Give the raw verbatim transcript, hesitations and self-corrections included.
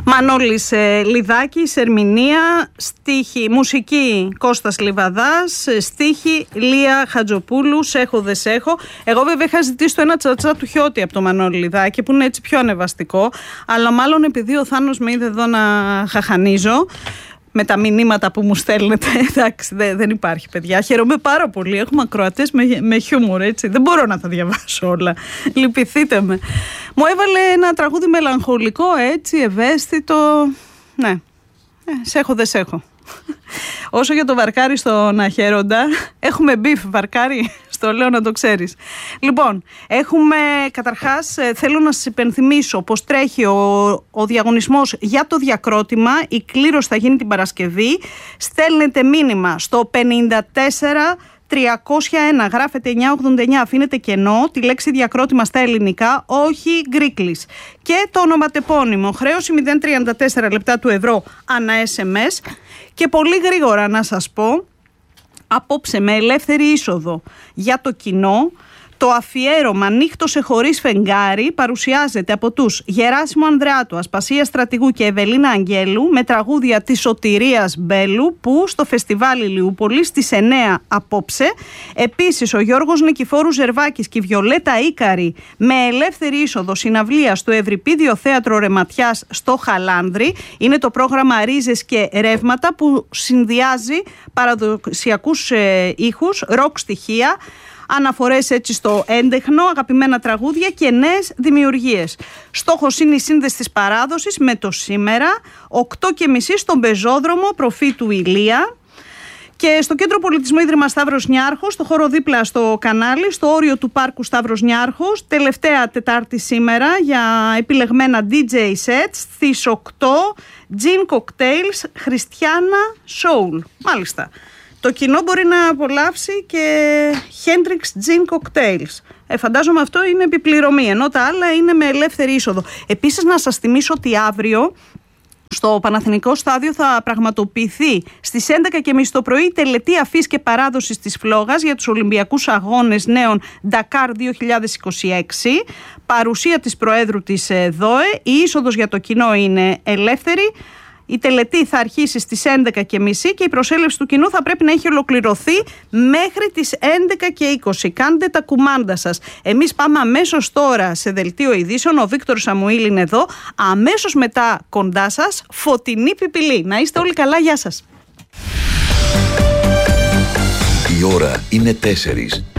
Μανώλης ε, Λιδάκης, ερμηνεία, στίχη, μουσική Κώστας Λιβαδάς, στίχη Λία Χατζοπούλου, Σέχω δε σέχω. Εγώ βέβαια είχα ζητήσει το ένα τσατσά του Χιώτη από το Μανώλη Λιδάκη, που είναι έτσι πιο ανεβαστικό, αλλά μάλλον επειδή ο Θάνος με είδε εδώ να χαχανίζω με τα μηνύματα που μου στέλνετε. Εντάξει, δεν, δεν υπάρχει, παιδιά. Χαίρομαι πάρα πολύ. Έχουμε ακροατές με, με χιούμορ, έτσι. Δεν μπορώ να τα διαβάσω όλα. Λυπηθείτε με. Μου έβαλε ένα τραγούδι μελαγχολικό, έτσι, ευαίσθητο. Ναι. Ε, σέχω, δεν σέχω. Όσο για το Βαρκάρι στον Αχέροντα, έχουμε μπιφ, Βαρκάρι. Το λέω να το ξέρεις. Λοιπόν, έχουμε καταρχάς, θέλω να σας υπενθυμίσω πως τρέχει ο, ο διαγωνισμός για το διακρότημα. Η κλήρωση θα γίνει την Παρασκευή. Στέλνετε μήνυμα στο πενήντα τέσσερα τριακόσια ένα, γράφετε εννιακόσια ογδόντα εννιά, αφήνετε κενό, τη λέξη διακρότημα στα ελληνικά, όχι γκρίκλις. Και το ονοματεπώνυμο, χρέωση μηδέν κόμμα τριάντα τέσσερα λεπτά του ευρώ ανά ες εμ ες. Και πολύ γρήγορα να σας πω, απόψε με ελεύθερη είσοδο για το κοινό, το αφιέρωμα «Νύχτωσε χωρίς φεγγάρι» παρουσιάζεται από τους Γεράσιμο Ανδρεάτου, Ασπασία Στρατηγού και Ευελίνα Αγγέλου, με τραγούδια της Σωτηρίας Μπέλου, που στο Φεστιβάλ Ηλιούπολης στις εννέα απόψε. Επίσης ο Γιώργος Νικηφόρου Ζερβάκης και η Βιολέτα Ίκαρη, με ελεύθερη είσοδο, συναυλία στο Ευρυπίδιο Θέατρο Ρεματιάς στο Χαλάνδρη. Είναι το πρόγραμμα «Ρίζες και ρεύματα» που συνδυάζει παραδοσιακούς ε, ήχους, ροκ στοιχεία, αναφορές έτσι στο έντεχνο, αγαπημένα τραγούδια και νέες δημιουργίες. Στόχος είναι η σύνδεση της παράδοσης με το σήμερα. Οκτώ και μισή στον πεζόδρομο Προφήτου Ηλία. Και στο Κέντρο Πολιτισμού Ίδρυμα Σταύρος Νιάρχος, στο χώρο δίπλα στο κανάλι, στο όριο του πάρκου Σταύρος Νιάρχος, τελευταία Τετάρτη σήμερα για επιλεγμένα ντι τζέι sets στις οκτώ, Gin Cocktails Χριστιάνα Soul. Μάλιστα. Το κοινό μπορεί να απολαύσει και Hendrix Gin Cocktails. Ε, φαντάζομαι αυτό είναι επιπληρωμή, ενώ τα άλλα είναι με ελεύθερη είσοδο. Επίσης να σας θυμίσω ότι αύριο στο Παναθηνικό Στάδιο θα πραγματοποιηθεί στις έντεκα και μισή το πρωί τελετή αφής και παράδοσης της φλόγας για τους Ολυμπιακούς Αγώνες Νέων Ντακάρ δύο χιλιάδες είκοσι έξι. Παρουσία της Προέδρου της ΔΟΕ. Η είσοδος για το κοινό είναι ελεύθερη. Η τελετή θα αρχίσει στις έντεκα και μισή και η προσέλευση του κοινού θα πρέπει να έχει ολοκληρωθεί μέχρι τις έντεκα και είκοσι. Κάντε τα κουμάντα σας. Εμείς πάμε αμέσως τώρα σε δελτίο ειδήσεων. Ο Βίκτορ Σαμουήλ είναι εδώ. Αμέσως μετά κοντά σας, Φωτεινή Πιπιλή. Να είστε όλοι καλά. Γεια σας. Η ώρα είναι τέσσερις.